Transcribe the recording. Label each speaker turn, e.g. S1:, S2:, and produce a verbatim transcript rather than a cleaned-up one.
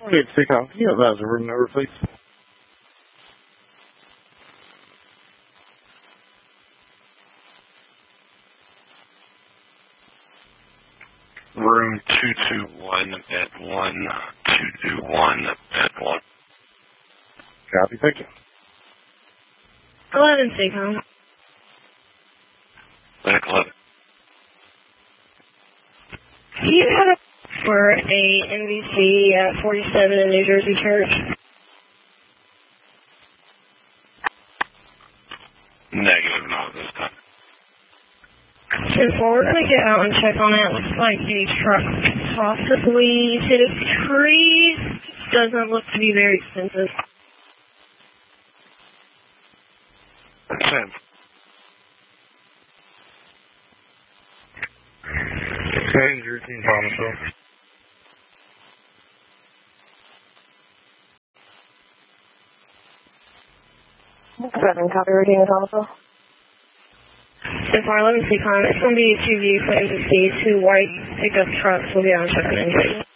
S1: twenty-eight Seacom, can you advise the room number, please?
S2: Room two two one, bed one, two two one, bed one.
S1: Copy, thank you.
S3: eleven Seacom.
S2: Clinic eleven.
S3: Do you have a for a N B C at forty-seven in New Jersey Church?
S2: Negative, not this time.
S3: ten four, we're going to get out and check on it. Looks like a truck possibly hit a tree. Doesn't look to be very expensive.
S2: ten.
S1: Okay, your team Thomasville.
S3: Seven, copy, routine in Thomasville. ten four, eleven Seacom. It's going to be two view claims to see two white pickup trucks. We'll be on check on it.